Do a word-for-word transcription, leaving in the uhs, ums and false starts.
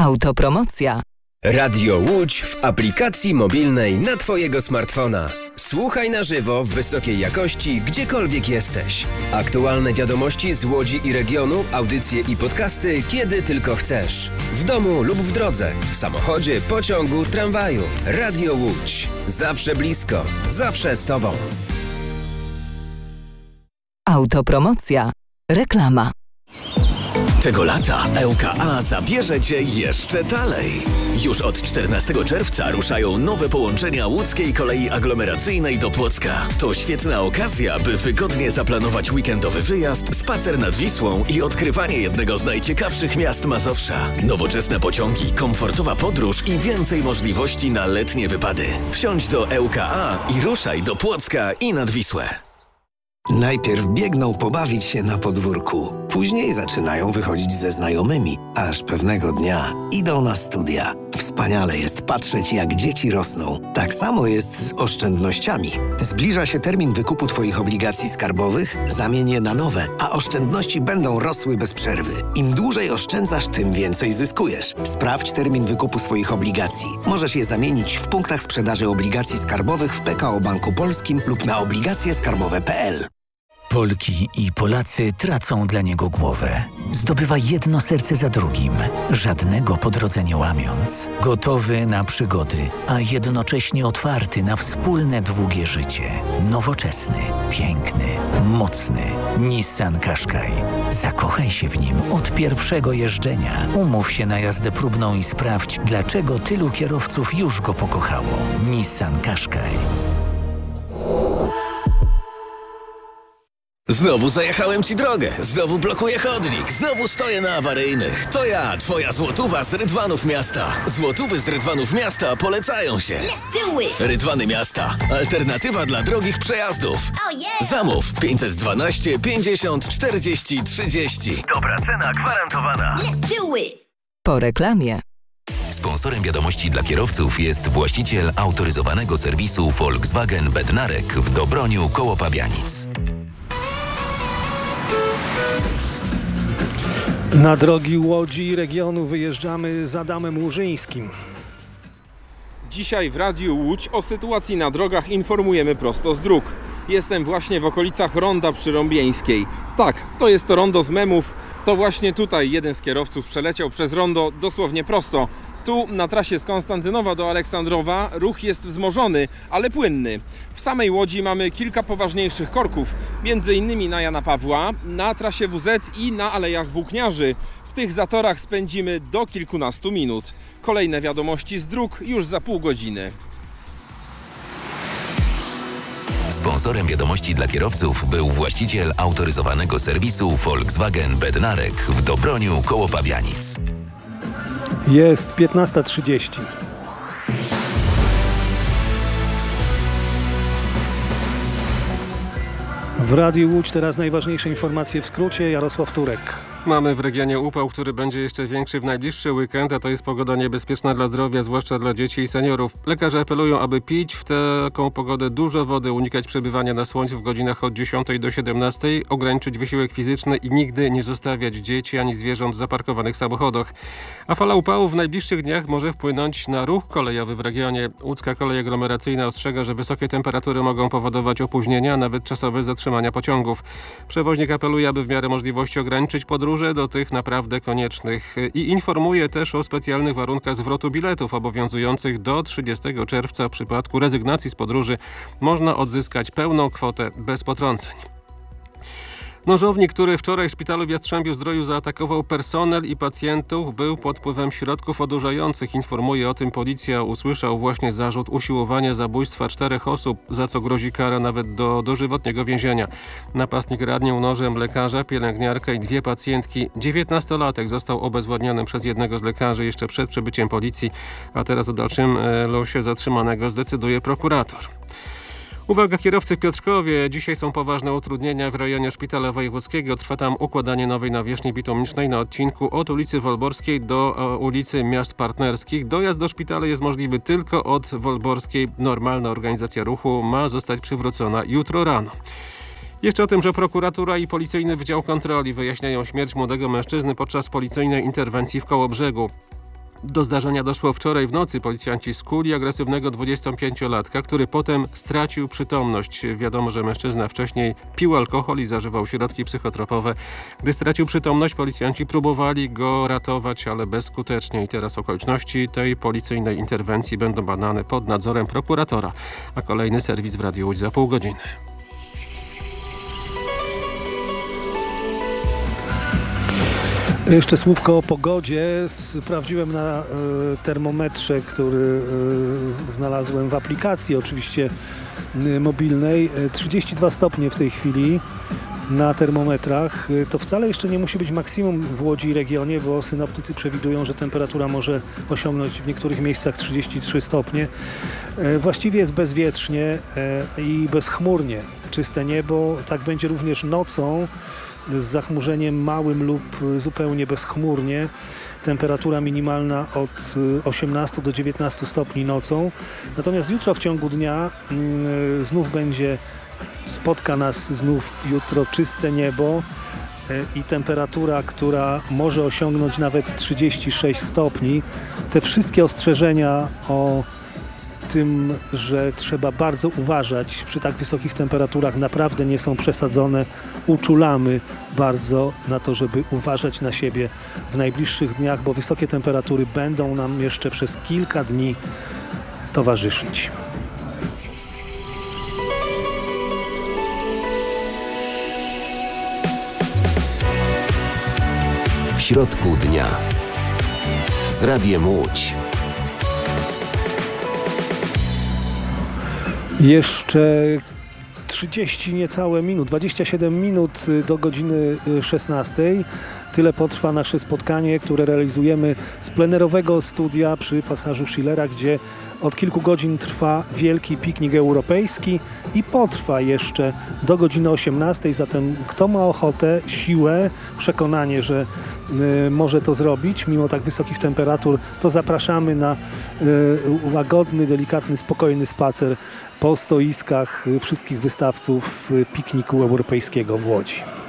Autopromocja. Radio Łódź w aplikacji mobilnej na Twojego smartfona. Słuchaj na żywo w wysokiej jakości, gdziekolwiek jesteś. Aktualne wiadomości z Łodzi i regionu, audycje i podcasty, kiedy tylko chcesz. W domu lub w drodze, w samochodzie, pociągu, tramwaju. Radio Łódź. Zawsze blisko, zawsze z Tobą. Autopromocja. Reklama. Tego lata L K A zabierze Cię jeszcze dalej. Już od czternastego czerwca ruszają nowe połączenia łódzkiej kolei aglomeracyjnej do Płocka. To świetna okazja, by wygodnie zaplanować weekendowy wyjazd, spacer nad Wisłą i odkrywanie jednego z najciekawszych miast Mazowsza. Nowoczesne pociągi, komfortowa podróż i więcej możliwości na letnie wypady. Wsiądź do L K A i ruszaj do Płocka i nad Wisłę. Najpierw biegną pobawić się na podwórku, później zaczynają wychodzić ze znajomymi, aż pewnego dnia idą na studia. Wspaniale jest patrzeć, jak dzieci rosną. Tak samo jest z oszczędnościami. Zbliża się termin wykupu Twoich obligacji skarbowych, zamień je na nowe, a oszczędności będą rosły bez przerwy. Im dłużej oszczędzasz, tym więcej zyskujesz. Sprawdź termin wykupu swoich obligacji. Możesz je zamienić w punktach sprzedaży obligacji skarbowych w P K O Banku Polskim lub na obligacje skarbowe kropka p l. Polki i Polacy tracą dla niego głowę. Zdobywa jedno serce za drugim, żadnego po drodze nie łamiąc. Gotowy na przygody, a jednocześnie otwarty na wspólne długie życie. Nowoczesny, piękny, mocny. Nissan Qashqai. Zakochaj się w nim od pierwszego jeżdżenia. Umów się na jazdę próbną i sprawdź, dlaczego tylu kierowców już go pokochało. Nissan Qashqai. Znowu zajechałem Ci drogę, znowu blokuję chodnik, znowu stoję na awaryjnych. To ja, Twoja złotówa z Rydwanów Miasta. Złotówy z Rydwanów Miasta polecają się. Rydwany Miasta. Alternatywa dla drogich przejazdów. Zamów pięćset dwanaście pięćdziesiąt czterdzieści trzydzieści. Dobra cena gwarantowana. Po reklamie. Sponsorem wiadomości dla kierowców jest właściciel autoryzowanego serwisu Volkswagen Bednarek w Dobroniu koło Pabianic. Na drogi Łodzi i regionu wyjeżdżamy z Adamem Łużyńskim. Dzisiaj w Radiu Łódź o sytuacji na drogach informujemy prosto z dróg. Jestem właśnie w okolicach Ronda Przyrąbieńskiej. Tak, to jest to rondo z memów. To właśnie tutaj jeden z kierowców przeleciał przez rondo dosłownie prosto. Tu na trasie z Konstantynowa do Aleksandrowa ruch jest wzmożony, ale płynny. W samej Łodzi mamy kilka poważniejszych korków, między innymi na Jana Pawła, na trasie W Z i na Alejach Włókniarzy. W tych zatorach spędzimy do kilkunastu minut. Kolejne wiadomości z dróg już za pół godziny. Sponsorem wiadomości dla kierowców był właściciel autoryzowanego serwisu Volkswagen Bednarek w Dobroniu koło Pabianic. Jest piętnasta trzydzieści. W Radiu Łódź teraz najważniejsze informacje w skrócie. Jarosław Turek. Mamy w regionie upał, który będzie jeszcze większy w najbliższy weekend, a to jest pogoda niebezpieczna dla zdrowia, zwłaszcza dla dzieci i seniorów. Lekarze apelują, aby pić w taką pogodę dużo wody, unikać przebywania na słońcu w godzinach od dziesiątej do siedemnastej, ograniczyć wysiłek fizyczny i nigdy nie zostawiać dzieci ani zwierząt w zaparkowanych samochodach. A fala upału w najbliższych dniach może wpłynąć na ruch kolejowy w regionie. Łódzka kolej aglomeracyjna ostrzega, że wysokie temperatury mogą powodować opóźnienia, a nawet czasowe zatrzymania pociągów. Przewoźnik apeluje, aby w miarę możliwości ograniczyć podróże do tych naprawdę koniecznych i informuje też o specjalnych warunkach zwrotu biletów obowiązujących do trzydziestego czerwca. W przypadku rezygnacji z podróży można odzyskać pełną kwotę bez potrąceń. Nożownik, który wczoraj w szpitalu w Jastrzębiu-Zdroju zaatakował personel i pacjentów, był pod wpływem środków odurzających. Informuje o tym policja. Usłyszał właśnie zarzut usiłowania zabójstwa czterech osób, za co grozi kara nawet do dożywotniego więzienia. Napastnik radnił nożem lekarza, pielęgniarkę i dwie pacjentki. dziewiętnastolatek został obezwładniony przez jednego z lekarzy jeszcze przed przybyciem policji, a teraz o dalszym losie zatrzymanego zdecyduje prokurator. Uwaga, kierowcy w Piotrkowie. Dzisiaj są poważne utrudnienia w rejonie Szpitala Wojewódzkiego. Trwa tam układanie nowej nawierzchni bitumicznej na odcinku od ulicy Wolborskiej do e, ulicy Miast Partnerskich. Dojazd do szpitala jest możliwy tylko od Wolborskiej. Normalna organizacja ruchu ma zostać przywrócona jutro rano. Jeszcze o tym, że prokuratura i Policyjny Wydział Kontroli wyjaśniają śmierć młodego mężczyzny podczas policyjnej interwencji w Kołobrzegu. Do zdarzenia doszło wczoraj w nocy. Policjanci skuli agresywnego dwudziestopięciolatka, który potem stracił przytomność. Wiadomo, że mężczyzna wcześniej pił alkohol i zażywał środki psychotropowe. Gdy stracił przytomność, policjanci próbowali go ratować, ale bezskutecznie. I teraz okoliczności tej policyjnej interwencji będą badane pod nadzorem prokuratora. A kolejny serwis w Radiu Łódź za pół godziny. Jeszcze słówko o pogodzie. Sprawdziłem na y, termometrze, który y, znalazłem w aplikacji oczywiście y, mobilnej. trzydzieści dwa stopnie w tej chwili na termometrach. To wcale jeszcze nie musi być maksimum w Łodzi i regionie, bo synoptycy przewidują, że temperatura może osiągnąć w niektórych miejscach trzydzieści trzy stopnie. Właściwie jest bezwietrznie i bezchmurnie. Czyste niebo. Tak będzie również nocą z zachmurzeniem małym lub zupełnie bezchmurnie. Temperatura minimalna od osiemnastu do dziewiętnastu stopni nocą. Natomiast jutro w ciągu dnia yy, znów będzie, spotka nas znów jutro czyste niebo yy, i temperatura, która może osiągnąć nawet trzydzieści sześć stopni. Te wszystkie ostrzeżenia o tym, że trzeba bardzo uważać przy tak wysokich temperaturach, naprawdę nie są przesadzone. Uczulamy bardzo na to, żeby uważać na siebie w najbliższych dniach, bo wysokie temperatury będą nam jeszcze przez kilka dni towarzyszyć. W środku dnia z Radiem Łódź. Jeszcze trzydzieści niecałe minut, dwadzieścia siedem minut do godziny szesnastej. Tyle potrwa nasze spotkanie, które realizujemy z plenerowego studia przy pasażu Schillera, gdzie od kilku godzin trwa wielki piknik europejski i potrwa jeszcze do godziny osiemnastej. Zatem kto ma ochotę, siłę, przekonanie, że y, może to zrobić mimo tak wysokich temperatur, to zapraszamy na y, łagodny, delikatny, spokojny spacer po stoiskach wszystkich wystawców pikniku europejskiego w Łodzi.